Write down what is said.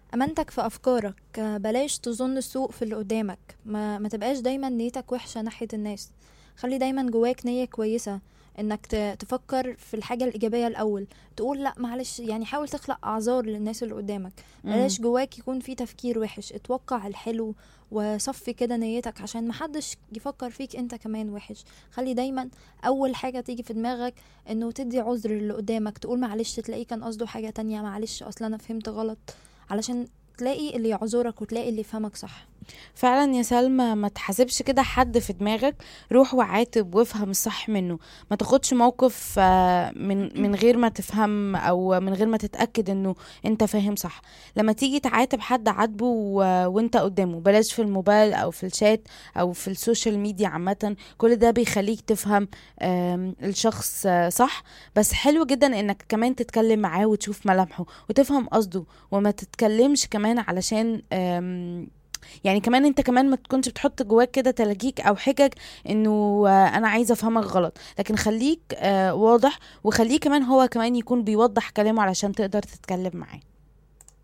امانتك في افكارك، بلاش تظن السوء في اللي قدامك، ما تبقاش دايما نيتك وحشة ناحية الناس. خلي دايما جواك نية كويسة، انك تفكر في الحاجة الإيجابية الأول، تقول لا معلش، يعني حاول تخلق أعذار للناس اللي قدامك. مم. بلاش جواك يكون في تفكير وحش، اتوقع الحلو وصفي كده نيتك عشان محدش يفكر فيك انت كمان وحش. خلي دايما أول حاجة تيجي في دماغك انه تدي عذر اللي قدامك، تقول معلش، تلاقيه كان قصده حاجة تانية، معلش اصلا انا فهمت غلط، علشان تلاقي اللي يعذرك وتلاقي اللي يفهمك صح. فعلا يا سلمى، ما تحاسبش كده حد في دماغك، روح وعاتب وافهم الصح منه. ما تاخدش موقف من غير ما تفهم او من غير ما تتأكد انه انت فاهم صح. لما تيجي تعاتب حد، عاتبه وانت قدامه، بلاش في الموبايل او في الشات او في السوشيال ميديا عامة. كل ده بيخليك تفهم الشخص صح. بس حلو جدا انك كمان تتكلم معاه وتشوف ملامحه وتفهم قصده، وما تتكلمش كمان علشان يعني كمان انت كمان ما تكونش بتحط جواك كده تلاجيك او حجج انه انا عايزه افهمك غلط. لكن خليك واضح، وخليه كمان هو كمان يكون بيوضح كلامه علشان تقدر تتكلم معاه.